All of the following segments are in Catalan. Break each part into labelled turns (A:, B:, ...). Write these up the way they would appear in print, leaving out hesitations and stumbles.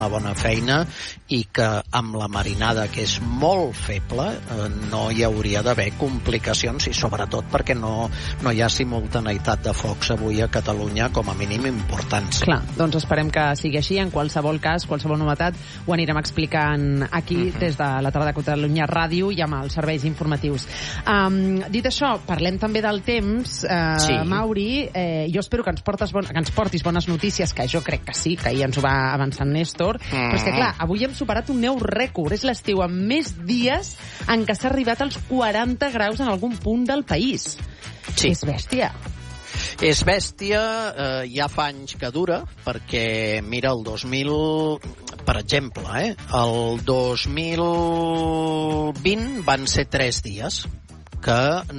A: una bona feina i que amb la marinada, que és molt feble, no hi hauria d'haver complicacions i sobretot perquè no hi ha simultaneïtat de focs avui a Catalunya, com a mínim importants.
B: Clar, doncs esperem que sigui així. En qualsevol cas, qualsevol novetat ho anirem explicant aquí des de la tarda de Catalunya Ràdio i amb els serveis informatius. Dit això, parlem també del temps. Sí. Mauri, jo espero que ens portis bones notícies, que jo crec que sí, que ahir ens ho va avançar en Néstor. Però és que, clar, avui hem superat un nou rècord. És l'estiu amb més dies en què s'ha arribat als 40 graus en algun punt del país. Sí. És bèstia.
A: És bèstia, ja fa anys que dura, perquè, mira, el 2000, per exemple, el 2020 van ser 3 dies, que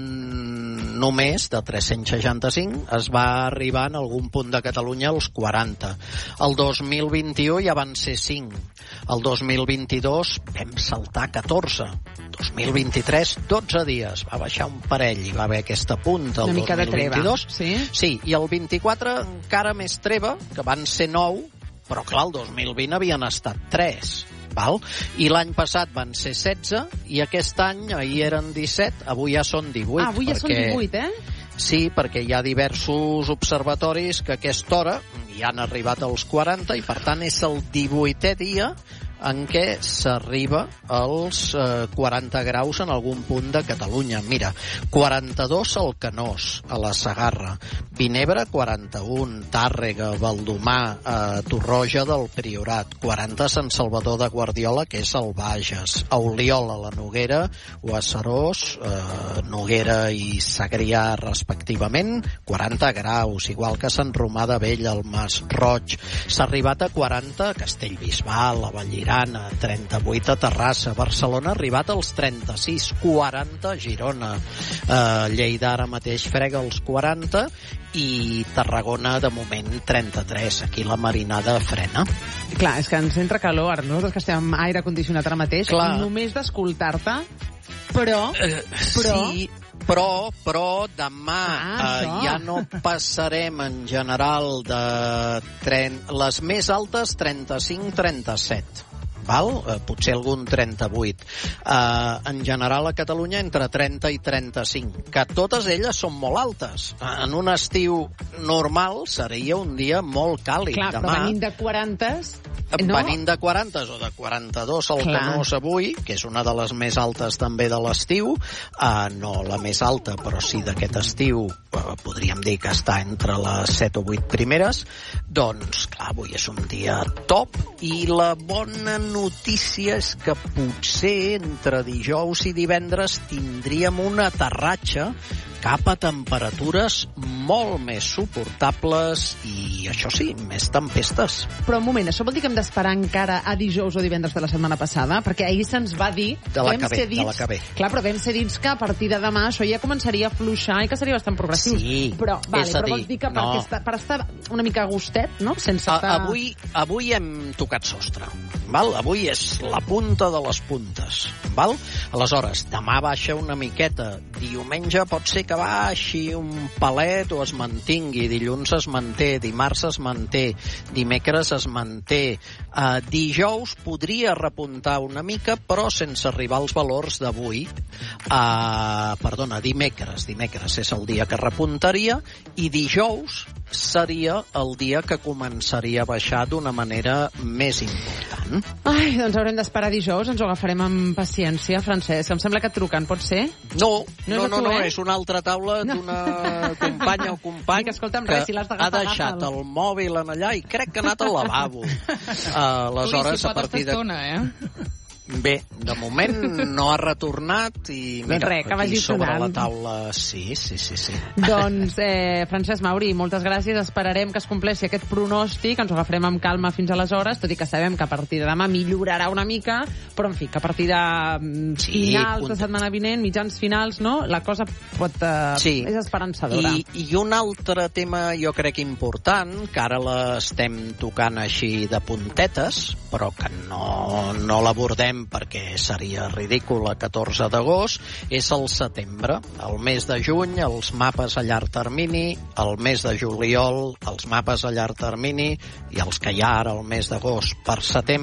A: només de 365 es va arribar en algun punt de Catalunya als 40. El 2021 ja van ser 5. El 2022 vam saltar 14. 2023, 12 dies. Va baixar un parell, hi va haver aquesta punta el 2022. Una mica de treva,
B: sí?
A: Sí, i el 24 encara més treva, que van ser 9, però clar, el 2020 havien estat 3. Val? I l'any passat van ser 16 i aquest any, ahir eren 17, avui ja són 18.
B: Avui ja són 18,
A: Sí, perquè hi ha diversos observatoris que a aquesta hora ja han arribat als 40 i per tant és el 18è dia en què s'arriba als 40 graus en algun punt de Catalunya. Mira, 42 al Canós, a la Segarra, Vinebre 41, Tàrrega, Baldomar, Torroja del Priorat, 40 a Sant Salvador de Guardiola, que és el Bages, a Oliola, la Noguera, o a Serós, Noguera i Segrià, respectivament, 40 graus, igual que Sant Romà de Vell, el Masroig. S'ha arribat a 40 a Castellbisbal, a Vallirana, 38 a Terrassa, Barcelona ha arribat als 36, 40 a Girona, Lleida ara mateix frega els 40 i Tarragona de moment 33, aquí la marinada frena.
B: Clar, és que ens entra calor, ara nosaltres que estem amb aire condicionat ara mateix, només d'escoltar-te, però...
A: Sí, però demà ja no passarem en general de les més altes 35-37. Val? Potser algun 38. En general a Catalunya entre 30 i 35, que totes elles són molt altes. En un estiu normal seria un dia molt càlid.
B: Clar,
A: demà,
B: però venint de 40s...
A: No? Venint de 40 o de 42 al Canós avui, que és una de les més altes també de l'estiu, no la més alta, però sí d'aquest estiu, podríem dir que està entre les 7 o 8 primeres, doncs, clar, avui és un dia top, i la bona notícia és que potser entre dijous i divendres tindríem un aterratge cap a temperatures molt més suportables i, això sí, més tempestes.
B: Però un moment, això vol dir que hem d'esperar encara a dijous o divendres de la setmana passada? Perquè ahir se'ns va dir...
A: De la que ve.
B: Clar, però vam ser dits que a partir de demà això ja començaria a fluixar i que seria bastant progressiu.
A: Sí,
B: però vols dir que per estar una mica a gustet, no? Sense estar...
A: Avui hem tocat sostre. Val? Avui és la punta de les puntes. Val? Aleshores, demà baixa una miqueta. Diumenge pot ser que baixi un palet o es mantingui. Dilluns es manté, dimarts es manté, dimecres es manté. Dijous podria repuntar una mica, però sense arribar als valors d'avui. Dimecres és el dia que repuntaria i dijous seria el dia que començaria a baixar d'una manera més important.
B: Ai, doncs haurem d'esperar dijous, ens ho agafarem amb paciència. Francesc, em sembla que et truquen, pot ser?
A: No, és una altra taula d'una companya o company que ha deixat el mòbil en allà i crec que ha anat al lavabo. Aleshores, a partir de... Bé, de moment no ha retornat i mira, aquí sobre la taula... Sí.
B: Doncs, Francesc Mauri, moltes gràcies. Esperarem que es compleixi aquest pronòstic, ens ho agafarem amb calma fins aleshores, tot i que sabem que a partir de demà millorarà una mica, però en fi, que a partir de finals de setmana vinent, mitjans finals, no? La cosa pot... és esperançadora.
A: I un altre tema jo crec important, que ara l'estem tocant així de puntetes, però que no l'abordem perquè seria ridícul a 14 d'agost, és el setembre. El mes de juny, els mapes a llarg termini, el mes de juliol, els mapes a llarg termini, i els que hi ha ara el mes d'agost per setembre,